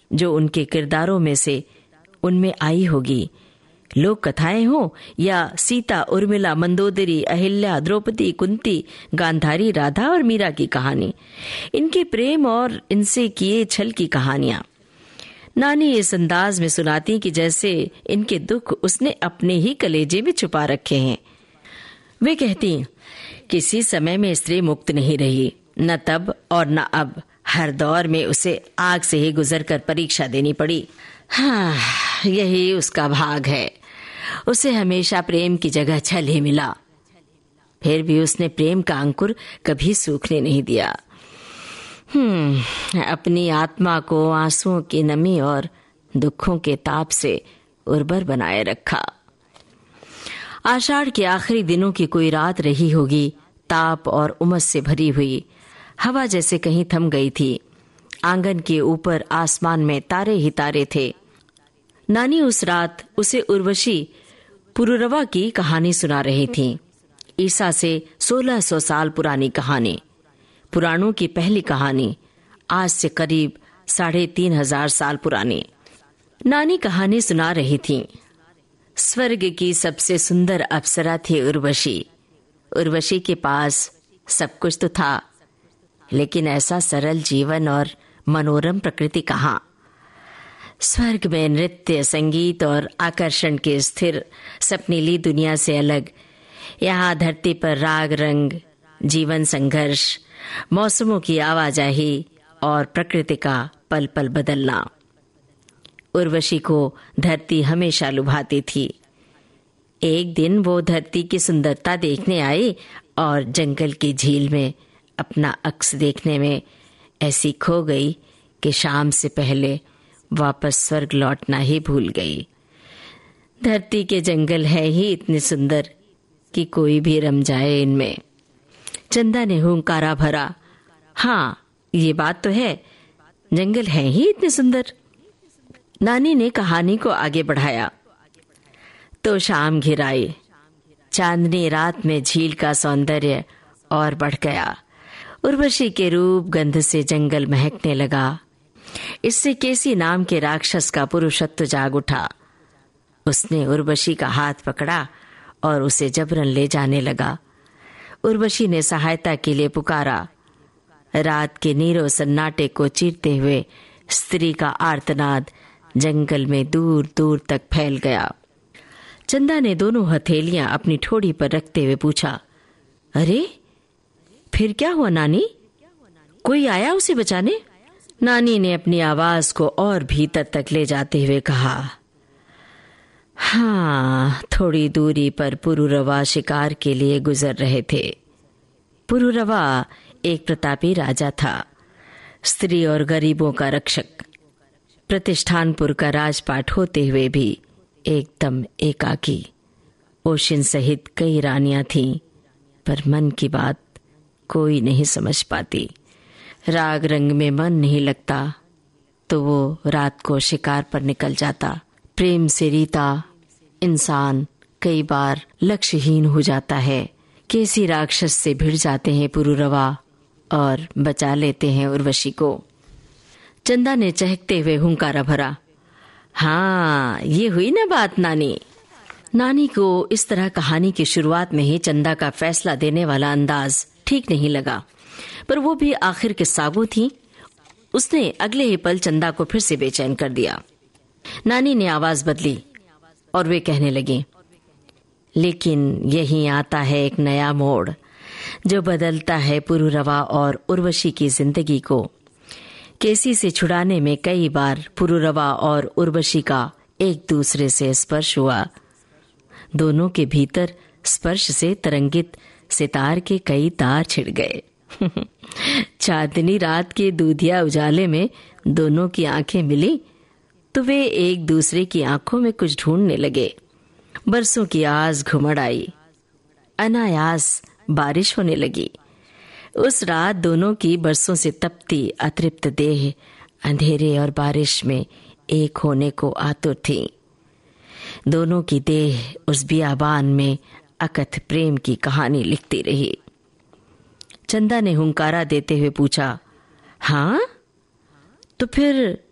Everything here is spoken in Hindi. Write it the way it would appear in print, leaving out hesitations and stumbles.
जो उनके किरदारों में से उनमें आई होगी। लोक कथाएं हो या सीता, उर्मिला, मंदोदरी, अहिल्या, द्रौपदी, कुंती, गांधारी, राधा और मीरा की कहानी, इनके प्रेम और इनसे किए छल की कहानियां नानी इस अंदाज में सुनाती कि जैसे इनके दुख उसने अपने ही कलेजे में छुपा रखे हैं। वे कहती, किसी समय में स्त्री मुक्त नहीं रही, न तब और न अब। हर दौर में उसे आग से ही गुजर कर परीक्षा देनी पड़ी। हाँ, यही उसका भाग है। उसे हमेशा प्रेम की जगह छल ही मिला। फिर भी उसने प्रेम का अंकुर कभी सूखने नहीं दिया। अपनी आत्मा को आंसुओं की नमी और दुखों के ताप से उर्वर बनाए रखा। आषाढ़ के आखिरी दिनों की कोई रात रही होगी, ताप और उमस से भरी हुई। हवा जैसे कहीं थम गई थी। आंगन के ऊपर आसमान में तारे ही तारे थे। नानी उस रात उसे उर्वशी पुरुरवा की कहानी सुना रही थी। ईसा से 1600 साल पुरानी कहानी, पुराणों की पहली कहानी, आज से करीब 3500 साल पुरानी। नानी कहानी सुना रही थी। स्वर्ग की सबसे सुंदर अप्सरा थी उर्वशी। उर्वशी के पास सब कुछ तो था, लेकिन ऐसा सरल जीवन और मनोरम प्रकृति कहाँ। स्वर्ग में नृत्य, संगीत और आकर्षण के स्थिर सपनीली दुनिया से अलग यहाँ धरती पर राग रंग, जीवन संघर्ष, मौसमों की आवाजाही और प्रकृति का पल पल बदलना। उर्वशी को धरती हमेशा लुभाती थी। एक दिन वो धरती की सुंदरता देखने आई और जंगल की झील में अपना अक्स देखने में ऐसी खो गई कि शाम से पहले वापस स्वर्ग लौटना ही भूल गई। धरती के जंगल है ही इतने सुंदर कि कोई भी रम जाए इनमें। चंदा ने हुंकारा भरा, हाँ ये बात तो है, जंगल है ही इतने सुंदर। नानी ने कहानी को आगे बढ़ाया। तो शाम घिर आई। चांदनी रात में झील का सौंदर्य और बढ़ गया। उर्वशी के रूप गंध से जंगल महकने लगा। इससे केसी नाम के राक्षस का पुरुषत्व जाग उठा। उसने उर्वशी का हाथ पकड़ा और उसे जबरन ले जाने लगा। उर्वशी ने सहायता के लिए पुकारा। रात के नीरो सन्नाटे को चीरते हुए स्त्री का आर्तनाद जंगल में दूर दूर तक फैल गया। चंदा ने दोनों हथेलियां अपनी ठोड़ी पर रखते हुए पूछा, अरे फिर क्या हुआ नानी? कोई आया उसे बचाने? नानी ने अपनी आवाज को और भीतर तक ले जाते हुए कहा, हाँ, थोड़ी दूरी पर पुरुरवा शिकार के लिए गुजर रहे थे। पुरुरवा एक प्रतापी राजा था, स्त्री और गरीबों का रक्षक। प्रतिष्ठानपुर का राजपाट होते हुए भी एकदम एकाकी। ओशिन सहित कई रानियां थीं, पर मन की बात कोई नहीं समझ पाती। राग रंग में मन नहीं लगता तो वो रात को शिकार पर निकल जाता। प्रेम से रीता इंसान कई बार लक्ष्यहीन हो जाता है। केसी राक्षस से भिड़ जाते हैं पुरुरवा और बचा लेते हैं उर्वशी को। चंदा ने चहकते हुए हुंकारा भरा, हाँ ये हुई ना बात नानी। नानी को इस तरह कहानी की शुरुआत में ही चंदा का फैसला देने वाला अंदाज ठीक नहीं लगा, पर वो भी आखिर किस्सागो थी। उसने अगले ही पल चंदा को फिर से बेचैन कर दिया। नानी ने आवाज बदली और वे कहने लगी, लेकिन यहीं आता है एक नया मोड़ जो बदलता है पुरुरवा और उर्वशी की जिंदगी को। केसी से छुड़ाने में कई बार पुरुरवा और उर्वशी का एक दूसरे से स्पर्श हुआ। दोनों के भीतर स्पर्श से तरंगित सितार के कई तार छिड़ गए। चांदनी रात के दूधिया उजाले में दोनों की आंखें मिली तो वे एक दूसरे की आंखों में कुछ ढूंढने लगे। बरसों की आस घुमड़ आई। अनायास बारिश होने लगी। उस रात दोनों की बरसों से तपती अतृप्त देह अंधेरे और बारिश में एक होने को आतुर थी। दोनों की देह उस बियाबान में अकथ प्रेम की कहानी लिखती रही। चंदा ने हुंकारा देते हुए पूछा, हाँ तो फिर